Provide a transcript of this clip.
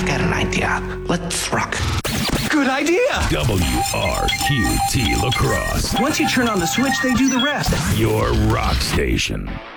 I've got an idea. Let's rock. Good idea! WRQT Lacrosse, Once you turn on the switch, they do the rest. your rock station.